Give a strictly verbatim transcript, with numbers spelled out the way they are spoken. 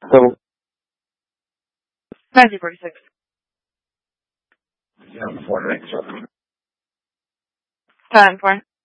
So, nineteen forty-six. yeah, before next one. Time for